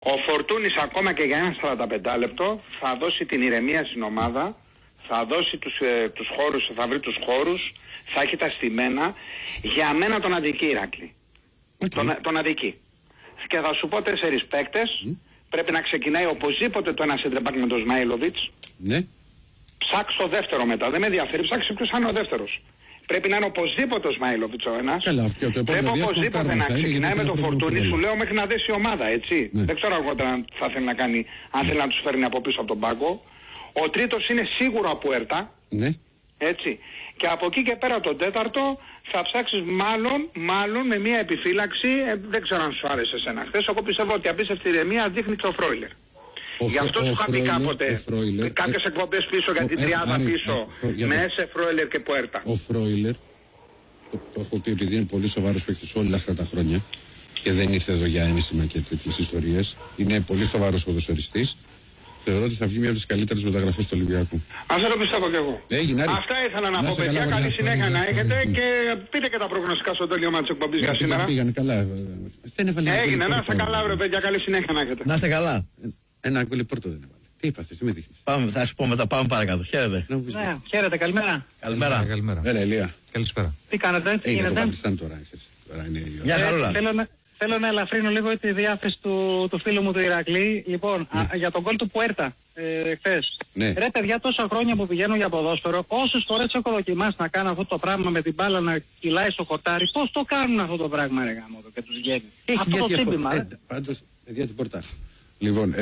Ο Φορτούνης ακόμα και για ένα 45 λεπτό θα δώσει την ηρεμία στην ομάδα, θα δώσει τους χώρους, θα βρει τους χώρους, θα έχει τα στημένα. Για μένα τον αδικεί Ηράκλη. Τον αδικεί. Και θα σου πω 4 παίκτες. Πρέπει να ξεκινάει οπωσδήποτε το ένα σέντρεμπακ με τον Σμάιλοβιτς. Ναι. Ψάξ το δεύτερο μετά. Δεν με ενδιαφέρει. Ψάξε ποιος θα είναι ο δεύτερος. Πρέπει να είναι οπωσδήποτε ο Σμάιλοβιτς ο ένας. Πρέπει οπωσδήποτε να ξεκινάει με τον Φορτούνη. Σου λέω μέχρι να δέσει η ομάδα, έτσι. Ναι. Δεν ξέρω αργότερα αν θα θέλει να κάνει, αν θέλει να τους φέρνει από πίσω από τον πάγκο. Ο τρίτος είναι σίγουρο από Έρτα. Ναι. Έτσι. Και από εκεί και πέρα τον τέταρτο θα ψάξεις μάλλον με μια επιφύλαξη. Δεν ξέρω αν σου άρεσε εσένα χθες. Εγώ πιστεύω ότι απίστευτη ηρεμία δείχνει και ο Φρόιλερ. Γι' αυτό σου είχα πει κάποτε κάποιες εκπομπές πίσω για την τριάδα πίσω με Έσε, Φρόιλερ και Πουέρτα. Ο Φρόιλερ, το έχω πει επειδή είναι πολύ σοβαρός παίκτης όλα αυτά τα χρόνια και δεν ήρθε εδώ για ένσημα και τέτοιες ιστορίες. Είναι πολύ σοβαρός ποδοσφαιριστής. Θεωρώ ότι θα βγει μια από τις καλύτερες μεταγραφές του Ολυμπιακού. Αυτό το πιστεύω κι εγώ. Αυτά ήθελα να πω, παιδιά. Καλή συνέχεια να έχετε και πείτε και τα προγνωστικά στο τέλειωμα της εκπομπής για σήμερα. Πήγανε καλά. Έγινε, να είστε καλά, βρε παιδιά. Καλή συνέχεια να έχετε. Να είστε καλά. Ένα κολυπόρτο δεν έβαλε. Τι είπατε, τι με δείχνεις. Θα σου πω μετά, πάμε παρακάτω. Χαίρετε. Ναι, χαίρετε, καλημέρα. Καλημέρα. Έλα, Ηλία. Καλησπέρα. Τι κάνετε, τι γίνεται. Μια χαρούλα. Θέλω να ελαφρύνω λίγο τη διάθεση του φίλου μου του Ηρακλή. Λοιπόν, για τον γκολ του Πουέρτα χθες. Ναι. Ρε παιδιά, τόσα χρόνια που πηγαίνω για ποδόσφαιρο, όσες φορές έχω δοκιμάσει να κάνω αυτό το πράγμα με την μπάλα να κυλάει στο χορτάρι, πώς το κάνουν αυτό το πράγμα, ρε γάμο, και τους βγαίνει. Αυτό το σύμπημα, πάντως, παιδιά την πόρτα. Λοιπόν,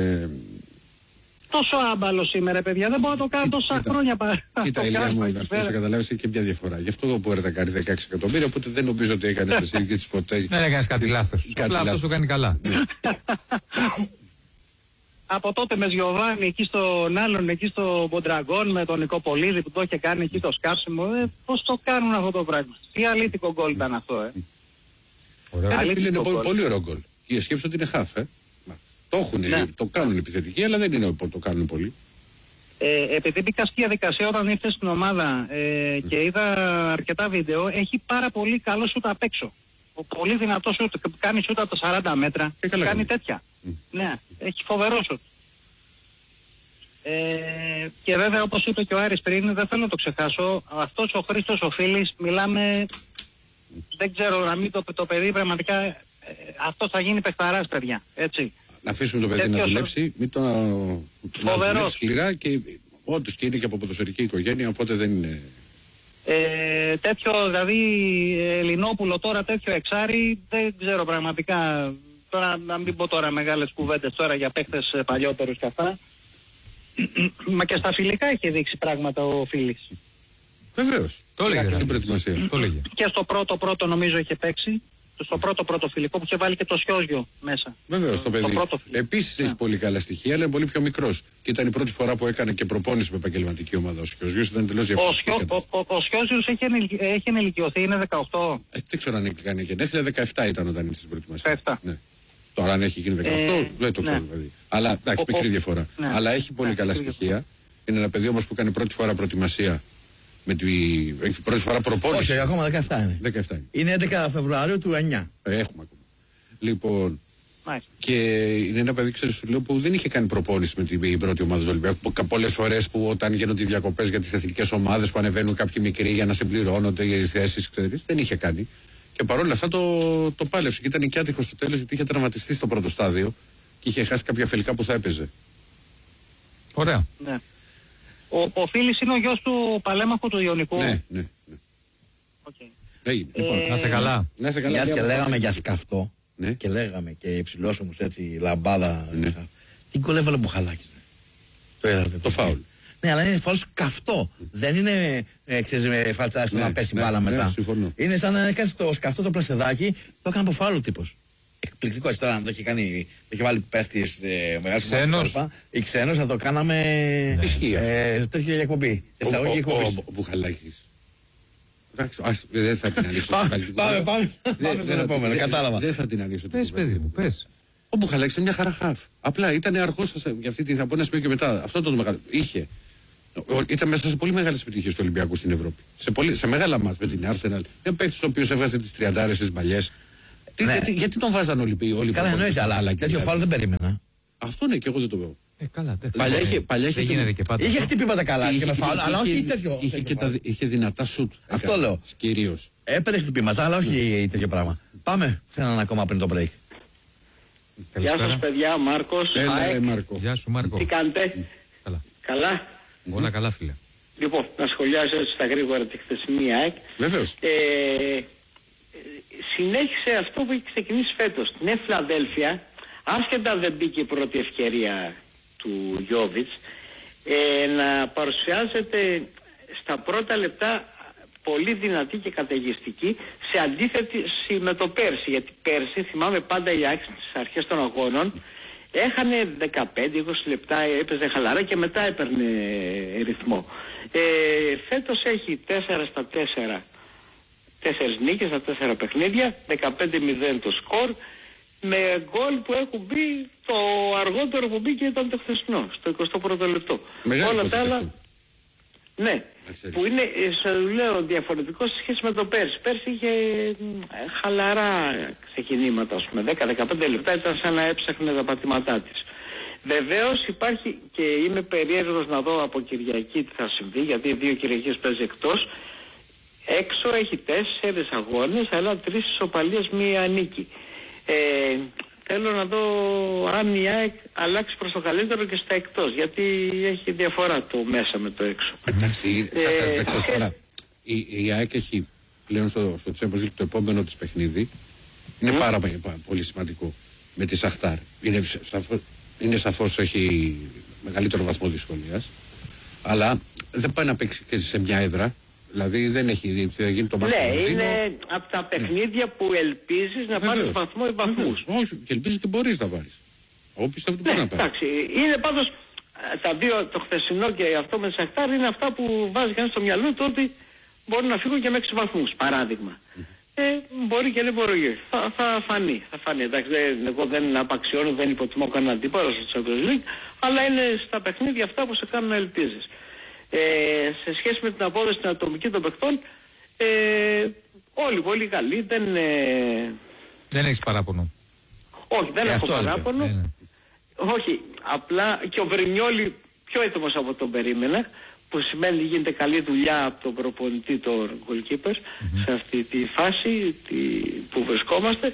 τόσο άμπαλο σήμερα, παιδιά. Δεν μπορώ να το κάνω τόσα χρόνια. Κοίτα, Ηλία μου, να σου καταλάβεις και μια διαφορά. Γι' αυτό ο Πουέρτα κάνει 16 εκατομμύρια, οπότε δεν νομίζω ότι έκανε στις ηλικίες ποτέ. Δεν έκανες κάτι λάθος. Απλά αυτός το κάνει καλά. Από τότε με Γιωβάνι εκεί στον άλλον, εκεί στο Μποντραγκόν, με τον Νικοπολίδη που το είχε κάνει εκεί το σκάψιμο, πώς το κάνουν αυτό το πράγμα. Τι αλήτικο γκολ ήταν αυτό, Είναι πολύ ωραίο γκολ. Η σκέψη ότι είναι χαφ, το κάνουν επιθετικοί, αλλά δεν είναι που το κάνουν πολύ. Επειδή μπήκα στη διαδικασία όταν ήρθε στην ομάδα και είδα αρκετά βίντεο, έχει πάρα πολύ καλό σούτ απ' έξω. Πολύ δυνατό σούτ, κάνει σούτ από τα 40 μέτρα, κάνει τέτοια. Ναι, έχει φοβερό σούτ. Και βέβαια, όπως είπε και ο Άρης πριν, δεν θέλω να το ξεχάσω, αυτός ο Χρήστος ο Φίλης, μιλάμε, δεν ξέρω να μην το παιδί πραγματικά, αυτό θα γίνει παιχταράς, παιδιά, έτσι. Να αφήσουμε το παιδί να δουλέψει, μην το δουλέψει σκληρά και όντως και είναι και από ποδοσφαιρική οικογένεια, οπότε δεν είναι... τέτοιο δηλαδή Ελληνόπουλο τώρα, τέτοιο εξάρι, δεν ξέρω πραγματικά, τώρα να μην πω τώρα μεγάλες κουβέντες τώρα για παίχτες παλιότερους και αυτά. Μα και στα φιλικά είχε δείξει πράγματα ο Φίλης. Βεβαίως, το έλεγε στην προετοιμασία. Και στο πρώτο νομίζω είχε παίξει. Στο πρώτο φιλικό που είχε βάλει και το Σιόζιο μέσα. Βεβαίως το παιδί. Επίσης έχει πολύ καλά στοιχεία, αλλά είναι πολύ πιο μικρός. Και ήταν η πρώτη φορά που έκανε και προπόνηση με επαγγελματική ομάδα. Ο Σιόζιος ήταν τελώς διαφορετική. Ο Σιόζιος έχει ενηλικιωθεί, είναι 18. Δεν ξέρω αν έχει κάνει γενέθλια, 17 ήταν όταν ήρθε στην προετοιμασία. 17. Ναι. Τώρα αν έχει γίνει 18, δεν το ξέρω δηλαδή. Αλλά εντάξει, μικρή διαφορά. Αλλά έχει πολύ καλά στοιχεία. Είναι ένα παιδί όμως που κάνει πρώτη φορά προετοιμασία. Έχει πρώτη φορά προπόνηση. Όχι, ακόμα 17 είναι. 17 είναι 11 Φεβρουαρίου του 9. Έχουμε ακόμα. Λοιπόν, και είναι ένα παιδί, ξέρεις, σου λέω, που δεν είχε κάνει προπόνηση με την πρώτη ομάδα του Ολυμπιακού. Πολλές φορές που όταν γίνονται οι διακοπές για τις εθνικές ομάδες που ανεβαίνουν κάποιοι μικροί για να συμπληρώνονται για τις θέσεις, ξέρεις, δεν είχε κάνει. Και παρόλα αυτά το πάλευσε. Και ήταν οικιάτικο στο τέλος γιατί είχε τραυματιστεί στο πρώτο στάδιο και είχε χάσει κάποια φιλικά που θα έπαιζε. Ωραία. Ναι. Ο Φίλης είναι ο γιος του παλέμαχου του Ιωνικού. Ναι. Λοιπόν, να σε καλά. Μιας και λέγαμε για σκαυτό και λέγαμε και υψηλόσωμους έτσι λαμπάδα. Τι γκολ έβαλε Μπουχαλάκης. Το είδατε. Το φάουλ. Ναι, αλλά είναι φάουλ σκαυτό. Δεν είναι με φαλτσάρι να πέσει μπάλα μετά. Είναι σαν να έκανε το σκαυτό το πλασεδάκι, το έκανε από φάουλ ο τύπος. Εκπληκτικό, τώρα αν το είχε κάνει, το είχε βάλει παίχτης ξένος ή ξένος, θα το κάναμε τέτοια εκπομπή. Ο Μπουχαλάκης. Δεν θα την ανοίξω. Πάμε στον επόμενο, κατάλαβα. Δεν θα την ανοίξω. Πες παιδί μου, πες. Ο Μπουχαλάκης είναι μια χαρά χαφ. Απλά ήταν αργός για αυτή τη θα πω να σου πει και μετά. Αυτό το μεγάλο. Ήταν μέσα σε πολύ μεγάλες επιτυχίες του Ολυμπιακού στην Ευρώπη. Σε μεγάλα μάτς με την Arsenal. Ένα παίκτης ο οποίος έβγαζε τις 30 στις μπαλιές. Γιατί τον βάζαν όλοι. Καλά, εννοείται, αλλά τέτοιο φάουλ δεν περίμενα. Αυτό ναι, και εγώ δεν το βάζω. Καλά, Παλιά είχε χτυπήματα καλά και με φάουλ, αλλά όχι τέτοιο. Είχε δυνατά σουτ. Αυτό λέω. Κυρίως. Έπαιρνε χτυπήματα, αλλά όχι τέτοιο πράγμα. Πάμε σε έναν ακόμα πριν το break. Γεια σας παιδιά, Μάρκος. Μάρκο. Γεια σου Μάρκο. Τι κάνετε? Καλά. Όλα καλά φίλε. Λοιπόν, να σχολιάσω έτσι στα γρήγορα τη χθεσινή ΑΕΚ. Βεβαίως. Συνέχισε αυτό που έχει ξεκινήσει φέτος. Την Φιλαδέλφια, άσχετα δεν μπήκε η πρώτη ευκαιρία του Γιόβιτς, να παρουσιάζεται στα πρώτα λεπτά πολύ δυνατή και καταιγιστική, σε αντίθεση με το πέρσι. Γιατί πέρσι, θυμάμαι πάντα η ΑΕΚ στις αρχές των αγώνων, έχανε 15-20 λεπτά, έπαιζε χαλαρά και μετά έπαιρνε ρυθμό. Φέτος έχει 4-4 νίκες στα 4 παιχνίδια, 15-0 το σκορ, με γκολ που έχουν μπει, το αργότερο που μπήκε ήταν το χθεσινό, στο 21ο λεπτό. Όλα τα άλλα, ναι, που είναι, σε λέω, διαφορετικό σε σχέση με το πέρσι. Πέρσι είχε χαλαρά ξεκινήματα, ας πούμε, 10-15 λεπτά ήταν σαν να έψαχνε τα πατήματά της. Βεβαίως υπάρχει, και είμαι περίεργος να δω από Κυριακή τι θα συμβεί, γιατί 2 Κυριακές παίζει εκτός. Έξω έχει 4 αγώνες, αλλά 3 ισοπαλίες, 1 νίκη. Θέλω να δω αν η ΑΕΚ αλλάξει προς το καλύτερο και στα εκτός, γιατί έχει διαφορά το μέσα με το έξω. Εντάξει, τώρα η ΑΕΚ έχει πλέον στο Champions League το επόμενο της παιχνίδι. Είναι πάρα πολύ σημαντικό με τη Σαχτάρ. Είναι σαφώς έχει μεγαλύτερο βαθμό δυσκολίας, αλλά δεν πάει να παίξει και σε μια έδρα. Δηλαδή δεν έχει γίνει το μάτι. Ναι, είναι από τα παιχνίδια που ελπίζεις να πάρεις βαθμό ή βαθμούς. Όχι, και ελπίζεις και μπορείς να πάρεις. Εγώ πιστεύω ότι μπορεί να πάρει. Εντάξει, είναι πάντως τα δύο, το χθεσινό και αυτό με τη Σαχτάρ, είναι αυτά που βάζει κανείς στο μυαλό του ότι μπορεί να φύγουν και με 6 βαθμούς, παράδειγμα. Μπορεί και δεν μπορεί. Θα φανεί. Εντάξει, εγώ δεν απαξιώνω, δεν υποτιμώ κανέναν αντίπαλο στο Champions League, αλλά είναι στα παιχνίδια αυτά που σε κάνουν να ελπίζεις. Σε σχέση με την απόδοση την ατομική των παιχτών, όλοι πολύ καλοί, δεν έχεις παράπονο. Όχι, δεν έχω παράπονο. Όχι, απλά και ο Βρινιόλι πιο έτοιμος από τον περίμενα, που σημαίνει ότι γίνεται καλή δουλειά από τον προπονητή, τον goalkeeper, σε αυτή τη φάση που βρισκόμαστε.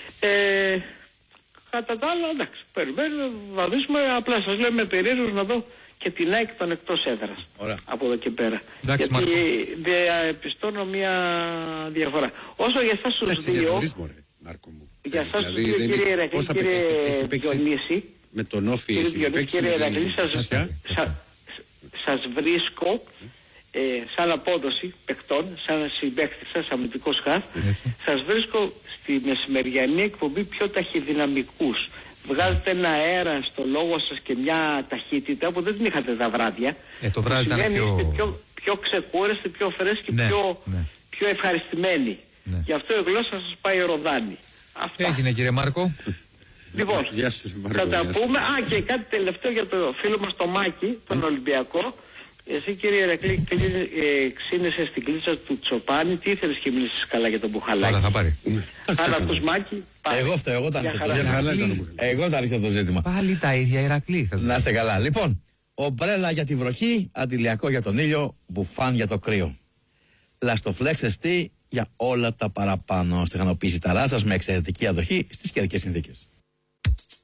Κατά τα άλλα, εντάξει, περιμένουμε, θα δούμε, απλά σας λέω, με περίεργος να δω και την ΑΕΚ των εκτός έδρας. Από εδώ και πέρα. Εντάξει, γιατί διαπιστώνω μια διαφορά. Όσο για εσάς τους δύο, για εσάς τους δύο, κύριε Ηρακλή, κύριε Διονύση, με τον Όφη έχει παίξει, κύριε Ηρακλή, σας βρίσκω σαν απόδοση παιχτών, σαν συμπαίχτη σας, αμυντικός χαφ, σας βρίσκω στη μεσημεριανή εκπομπή πιο ταχυδυναμικούς. Βγάζετε ένα αέρα στο λόγο σας και μια ταχύτητα που δεν την είχατε τα βράδια. Το βράδυ ήταν πιο ξεκούραστοι, πιο φρέσκοι, πιο ευχαριστημένοι. Γι' αυτό η γλώσσα σας πάει ροδάνη. Έγινε κύριε Μάρκο. Λοιπόν, θα τα πούμε. Και κάτι τελευταίο για το φίλο μας το Μάκη, τον Ολυμπιακό. Εσύ κύριε Ηρακλή, ξύνεσαι στην κλίτσα του Τσοπάνη. Τι ήθελες και μίλησες καλά για τον Μπουχαλάκη? Θα πάρει. Αν ακούς Μάκη, εγώ τα ρίχνω το ζήτημα. Πάλι τα ίδια, Ηρακλή. Να είστε καλά. Λοιπόν, ομπρέλα για τη βροχή, αντιλιακό για τον ήλιο, μπουφάν για το κρύο. Λαστοφλέξ εστί για όλα τα παραπάνω. Στεγανοποίηση ταράσας με εξαιρετική αδοχή στις καιρικές συνθήκες.